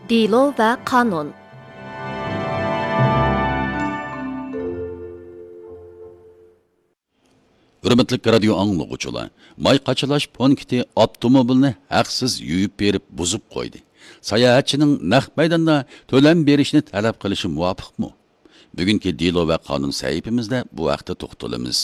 Delo ve kanun. Hürmetli radyo anlıqçılar, may qaçılaş punkti avtomobilni haqsiz yuyup berip buzub qo'ydi. Sayohatchining naq maydonda to'lam berishni talab qilishi muvofiqmi? Bugungi Delo va qonun sahifamizda bu haqda to'xtalamiz.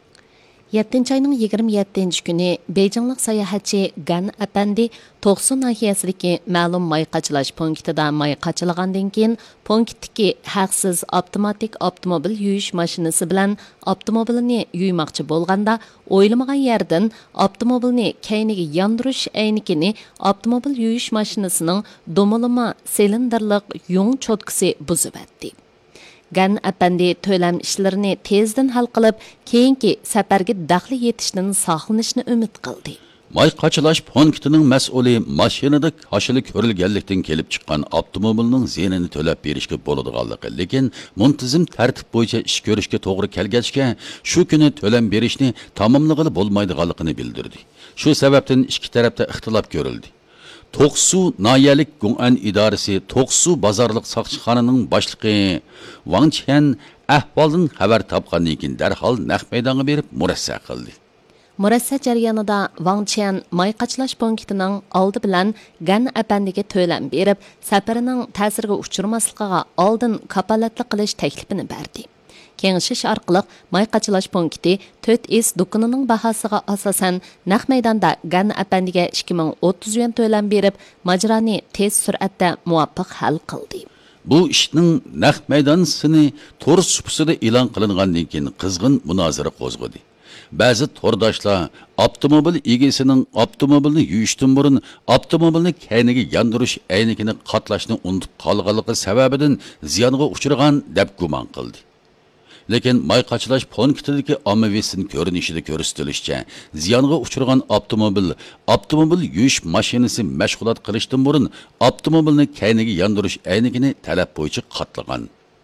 7 ayının 27 günü Beyjinglik sayahatchi Gan Apandi Toqsu nahiyasidagi ma'lum may qaçılaş punktida may qaçılagandan keyin punktdagi haqsiz avtomatik avtomobil yuyish mashinasi bilan avtomobilni yuymoqchi bo'lganda o'ylamagan yerdan avtomobilni keyniga yondirish aynikini avtomobil yuyish mashinasining do'milama silinderlik yung cho'tkisi buzib etdi. Gan Apandi to'lam ishlarini tezdan hal qilib, keyingi safarga daxli yetishdan saqlanishni umid qildi. May qaçılaş punktining mas'uli mashinada hoshili ko'rilganlikdan kelib chiqqan avtomobilning zenini to'lab berishga bo'ladiganligi, lekin muntazam tartib bo'yicha ish ko'rishga to'g'ri kelgachga shu kuni to'lam berishni tamomlag'ili bo'lmaydiganligini bildirdi. Shu sababdan ikki tarafda ixtilof ko'rildi. Toqsu nayalik Gong'an idorasi Toqsu bozorlik saqchixonaning boshlig'i Wang Chen ahvoldan xabar topgandan keyin darhol naq maydonga berib murassa qildi. Murassa jarayonida Wang Chen may qaçılash punktining oldi bilan Gan Apandiga to'lam berib, safarining ta'siriga uchirmasligiga oldin kapolatlik qilish taklifini berdi. Kengishish orqali may qaçılash punkti 4S do'konining bahosiga asosan naq maydonda Gan Apandiga 2030 yuan to'lam berib, majroni tez sur'atda muvofiq hal qildi. Bu ishning naq maydonsini to'r supsida e'lon qilingandan keyin qizg'in munozara qo'zg'adi. Ba'zi to'rdoshlar avtomobil egasining avtomobilni yuyishdan burun avtomobilni kayniga yondirish aynigini qatlashni unutib qolganligi sababidan ziyonga uchragan deb gumon qildi. Lekin may qaçılaş punktidagi ommavisin ko'rinishida ko'rsatilishicha, ziyonga uchragan avtomobil yuyish mashinasi mashg'ulot qilishdan burun avtomobilni kayniga yondirish aynigini talab bo'yicha qatlagan.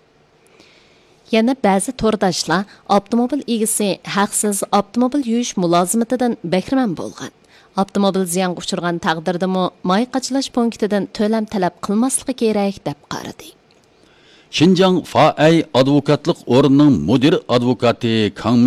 Yana ba'zi to'rdoshlar avtomobil egasi haqsiz avtomobil yuyish mulozimatidan bahramand bo'lgan. Avtomobil ziyonga uchragan taqdirdami may qaçılash punktidan to'lam talab qilmasligi kerak deb qaradi. Şinjan Faay advokatlık orunun müdür advokatı Kang